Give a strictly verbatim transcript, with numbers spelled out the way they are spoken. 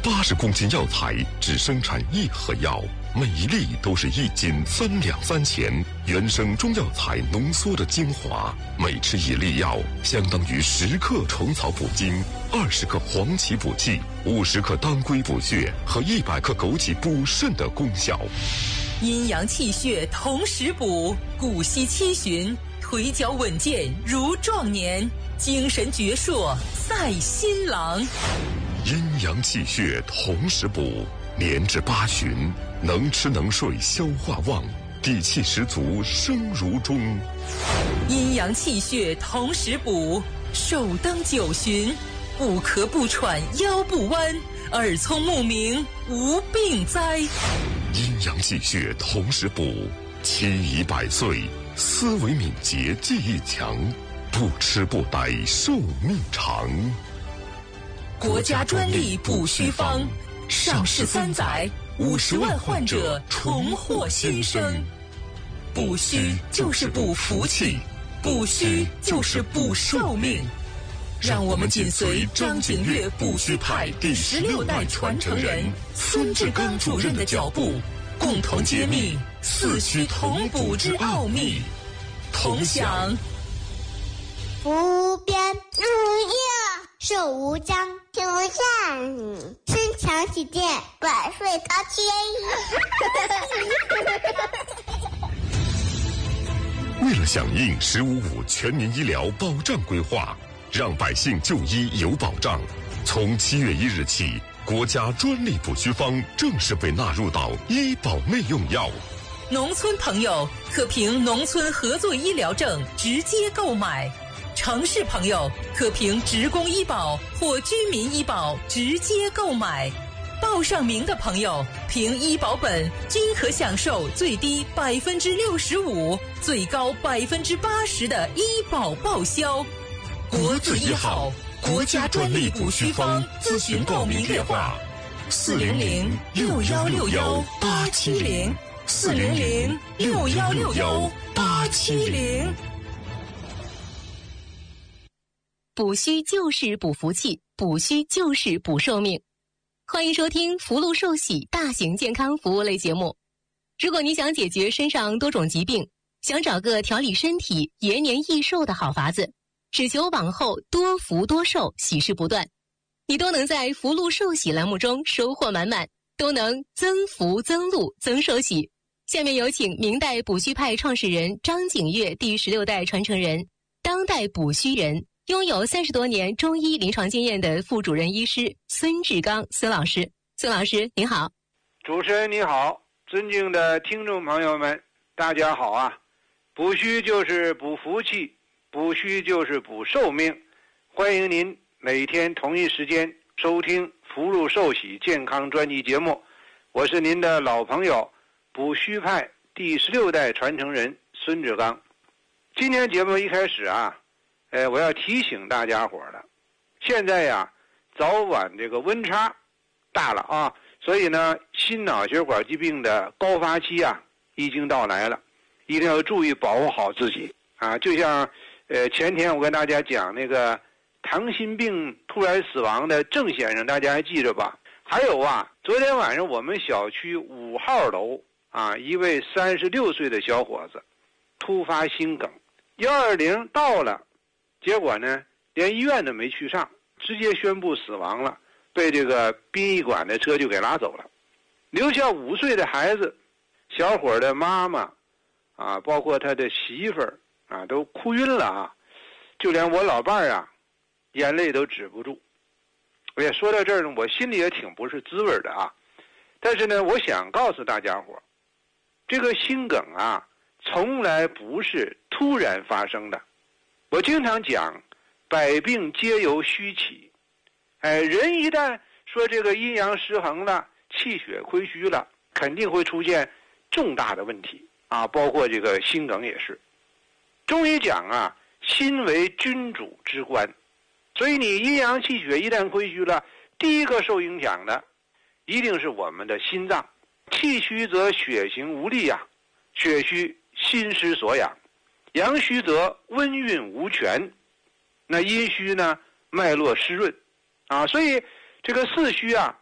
八十公斤药材只生产一盒药，每一粒都是一斤三两三钱，原生中药材浓缩的精华，每吃一粒药相当于十克虫草补精，二十克黄芪补气，五十克当归补血和一百克枸杞补肾的功效。 阴阳气血同时补，骨息七旬，腿脚稳健如壮年，精神矍铄赛新郎。 阴阳气血同时补，年至八旬，能吃能睡，消化旺，底气十足，生如钟。 阴阳气血同时补，寿登九旬，不咳不喘，腰不弯，耳聪目明，无病灾。 阴阳气血同时补，七宜百岁，思维敏捷，记忆强，不吃不呆，寿命长。 国家专利补虚方，上市三载，五十万患者重获新生。补虚就是补福气，补虚就是补寿命。让我们紧随张景岳补虚派第十六代传承人孙志刚主任的脚步，共同揭秘四虚同补之奥秘，同享。 福无边，日无夜，寿无疆，天无限，身强体健，百岁高天。为了响应“十五五”全民医疗保障规划，让百姓就医有保障，从七月一日起，国家专利补虚方正式被纳入到医保内用药。 农村朋友可凭农村合作医疗证直接购买，城市朋友可凭职工医保或居民医保直接购买。报上名的朋友凭医保本均可享受最低百分之六十五、最高百分之八十的医保报销。国字一号，国家专利补虚方咨询报名电话：四零零六幺六幺八七零，四零零六幺六幺八七零。 补虚就是补福气，补虚就是补寿命。欢迎收听福禄寿喜大型健康服务类节目。如果你想解决身上多种疾病，想找个调理身体、延年益寿的好法子，只求往后多福多寿，喜事不断，你都能在福禄寿喜栏目中收获满满，都能增福增禄增寿喜。下面有请明代补虚派创始人张景岳第十六代传承人，当代补虚人，拥有三十多年中医临床经验的副主任医师孙志刚孙老师。孙老师您好。 主持人你好，尊敬的听众朋友们大家好啊。补虚就是补福气，补虚就是补寿命。欢迎您每天同一时间收听福禄寿喜健康专辑节目，我是您的老朋友补虚派第十六代传承人孙志刚。今天节目一开始啊呃，我要提醒大家伙了，现在呀，早晚这个温差大了啊，所以呢，心脑血管疾病的高发期啊，已经到来了，一定要注意保护好自己啊！就像呃前天我跟大家讲那个糖心病突然死亡的郑先生，大家还记着吧？还有啊，昨天晚上我们小区五号楼啊，一位三十六岁的小伙子突发心梗，幺二零到了。结果呢，连医院都没去上，直接宣布死亡了，被这个殡仪馆的车就给拉走了，留下五岁的孩子，小伙的妈妈啊，包括他的媳妇儿啊，都哭晕了啊，就连我老伴儿啊，眼泪都止不住。我也说到这儿呢，我心里也挺不是滋味的啊。但是呢，我想告诉大家伙，这个心梗啊，从来不是突然发生的。我经常讲，百病皆由虚起。哎，人一旦说这个阴阳失衡了，气血亏虚了，肯定会出现重大的问题啊，包括这个心梗也是。中医讲啊，心为君主之官，所以你阴阳气血一旦亏虚了，第一个受影响的一定是我们的心脏。气虚则血行无力啊，血虚心失所养。阳虚则温运无权，那阴虚呢，脉络湿润啊，所以这个四虚啊，